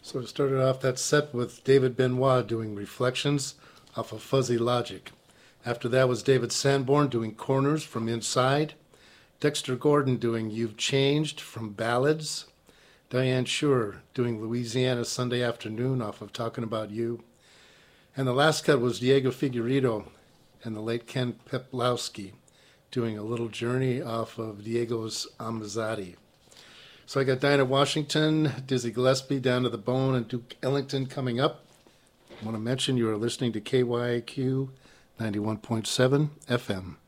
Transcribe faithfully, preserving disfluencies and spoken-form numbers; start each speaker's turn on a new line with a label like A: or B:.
A: So we started off that set with David Benoit doing Reflections off of Fuzzy Logic. After that was David Sanborn doing Corners from Inside. Dexter Gordon doing You've Changed from Ballads. Diane Shure doing Louisiana Sunday Afternoon off of Talking About You. And the last cut was Diego Figueredo and the late Ken Peplowski doing A Little Journey off of Diego's Amizade. So I got Dinah Washington, Dizzy Gillespie, Down to the Bone, and Duke Ellington coming up. I want to mention you are listening to K Y Q ninety-one point seven F M.